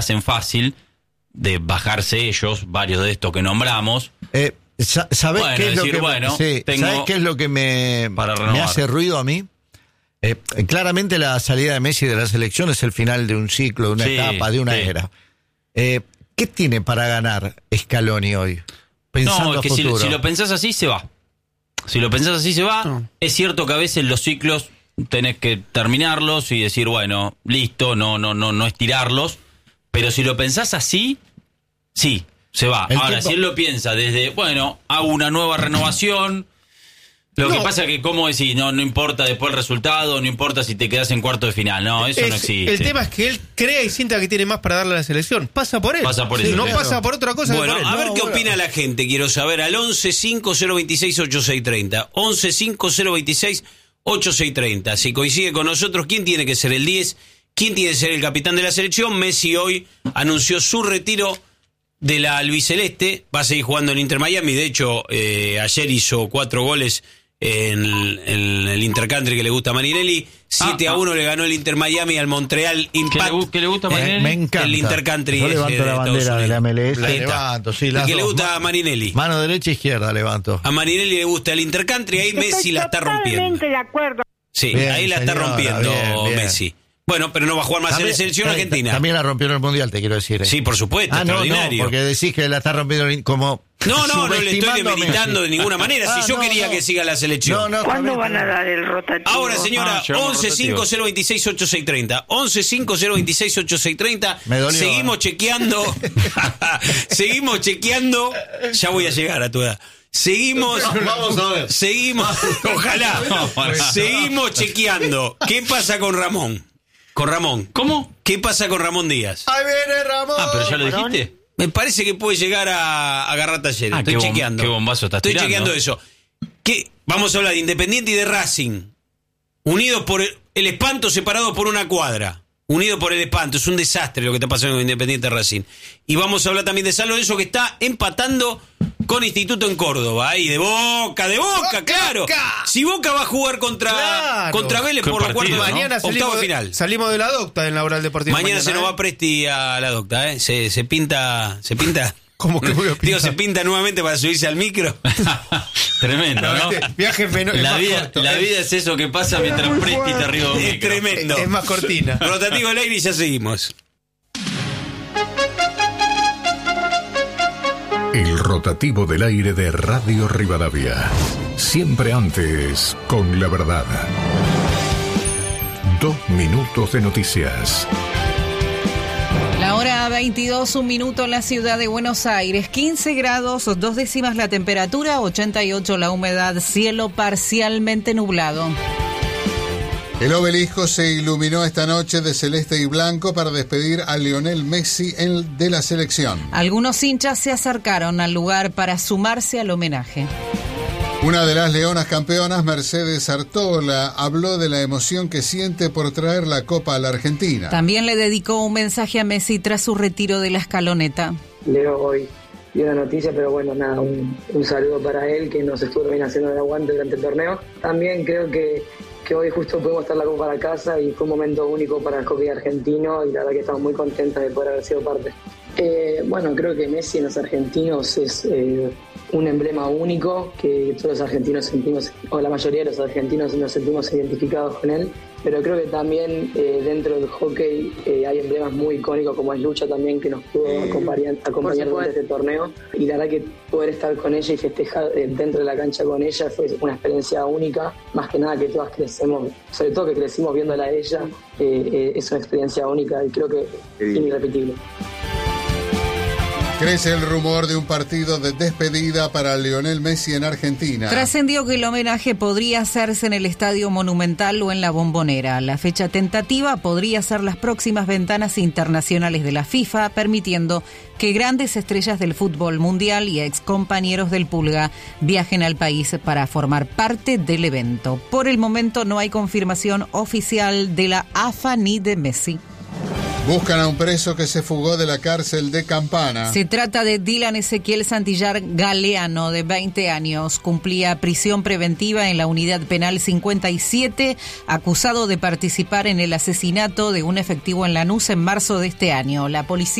hacen fácil de bajarse ellos, varios de estos que nombramos. ¿Sabés qué es lo que ¿sabés qué es lo que me hace ruido a mí? Claramente la salida de Messi de la selección es el final de un ciclo, de una etapa, de una era. ¿Qué tiene para ganar Scaloni hoy? Pensando es que si lo pensás así, se va. Si lo pensás así, se va. No. Es cierto que a veces los ciclos tenés que terminarlos y decir, bueno, listo, no estirarlos. Pero si lo pensás así, sí, se va. Ahora, si él lo piensa desde, bueno, hago una nueva renovación. Lo que pasa es que, ¿cómo decís? No importa después el resultado, no importa si te quedás en cuarto de final. No, eso no existe. El tema es que él crea y sienta que tiene más para darle a la selección. Pasa por él. Pasa por eso. No pasa por otra cosa. Bueno, a ver qué opina la gente. Quiero saber al 11-5-026-8630. 11-5-026-8630. Si coincide con nosotros, ¿quién tiene que ser el 10? ¿Quién tiene que ser el capitán de la selección? Messi hoy anunció su retiro de la albiceleste. Va a seguir jugando en Inter Miami. De hecho, ayer hizo 4 goles en el intercountry que le gusta a Marinelli. 7-1 le ganó el Inter Miami al Montreal Impact. ¿Qué le gusta a Marinelli? Me encanta. El intercountry. Yo levanto la bandera de la MLS. La levanto, sí. ¿Qué le gusta a Marinelli? Mano derecha e izquierda levanto. A Marinelli le gusta el intercountry. Ahí Messi la está rompiendo. Totalmente de acuerdo. Sí, bien, ahí la está rompiendo bien. Messi. Bueno, pero no va a jugar más en la selección argentina. También la rompió en el Mundial, te quiero decir. Sí, por supuesto, extraordinario. No, porque decís que la está rompiendo como... No le estoy debilitando de ninguna manera. Si yo quería que siga la selección. ¿Cuándo van a dar el rotativo? Ahora, señora, 11-5-026-8630. 11-5-026-8630. Me dolió. Seguimos chequeando. Seguimos chequeando. Ya voy a llegar a tu edad. Seguimos. Vamos a ver. Ojalá. Seguimos chequeando. ¿Qué pasa con Ramón? ¿Cómo? ¿Qué pasa con Ramón Díaz? ¡Ahí viene Ramón! Pero ya lo dijiste. Me parece que puede llegar a agarrar Talleres. Estoy chequeando. Qué bombazo estás tirando. Estoy chequeando eso. Vamos a hablar de Independiente y de Racing. Unidos por el espanto, separados por una cuadra. Unidos por el espanto. Es un desastre lo que está pasando con Independiente y Racing. Y vamos a hablar también de San Lorenzo, que está empatando con Instituto en Córdoba. Y de Boca, claro. Si Boca va a jugar contra Vélez por los cuartos, mañana salimos de la docta en la Oral Deportiva. Mañana se nos va Presti a la docta, Se pinta. ¿Cómo que voy a pintar? Digo, se pinta nuevamente para subirse al micro. Tremendo, ¿no? Viaje la vida es eso que pasa mientras Presti te arriba. Es tremendo. Es más cortina. Rotativo al aire y ya seguimos. El rotativo del aire de Radio Rivadavia. Siempre antes con la verdad. 2 minutos de noticias. La hora 22, 1 minuto en la ciudad de Buenos Aires. 15 grados, 2 décimas la temperatura, 88 la humedad, cielo parcialmente nublado. El obelisco se iluminó esta noche de celeste y blanco para despedir a Lionel Messi de la selección. Algunos hinchas se acercaron al lugar para sumarse al homenaje. Una de las leonas campeonas, Mercedes Artola, habló de la emoción que siente por traer la Copa a la Argentina. También le dedicó un mensaje a Messi tras su retiro de la escaloneta. Leo hoy dio la noticia, pero bueno, nada, un saludo para él, que nos estuvo también haciendo el aguante durante el torneo. También creo que hoy justo pudimos traer la Copa para casa y fue un momento único para el hockey argentino y la verdad que estamos muy contentos de poder haber sido parte. Bueno, creo que Messi en los argentinos es un emblema único que todos los argentinos sentimos, o la mayoría de los argentinos nos sentimos identificados con él, pero creo que también dentro del hockey hay emblemas muy icónicos como es Lucha también, que nos pudo acompañar durante este torneo, y la verdad que poder estar con ella y festejar dentro de la cancha con ella fue una experiencia única, más que nada que todas crecemos, sobre todo que crecimos viéndola a ella, es una experiencia única y creo que irrepetible. Crece el rumor de un partido de despedida para Lionel Messi en Argentina. Trascendió que el homenaje podría hacerse en el Estadio Monumental o en la Bombonera. La fecha tentativa podría ser las próximas ventanas internacionales de la FIFA, permitiendo que grandes estrellas del fútbol mundial y excompañeros del Pulga viajen al país para formar parte del evento. Por el momento no hay confirmación oficial de la AFA ni de Messi. Buscan a un preso que se fugó de la cárcel de Campana. Se trata de Dylan Ezequiel Santillar Galeano, de 20 años. Cumplía prisión preventiva en la unidad penal 57, acusado de participar en el asesinato de un efectivo en Lanús en marzo de este año. La policía